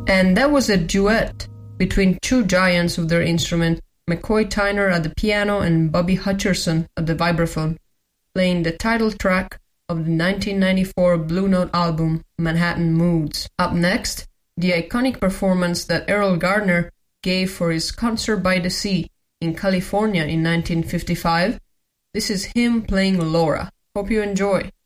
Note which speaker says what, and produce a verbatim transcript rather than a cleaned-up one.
Speaker 1: And that was a duet between two giants of their instrument, McCoy Tyner at the piano and Bobby Hutcherson at the vibraphone, playing the title track of the nineteen ninety-four Blue Note album, Manhattan Moods. Up next, the iconic performance that Erroll Garner gave for his Concert by the Sea in California in nineteen fifty-five. This is him playing Laura. Hope you enjoy.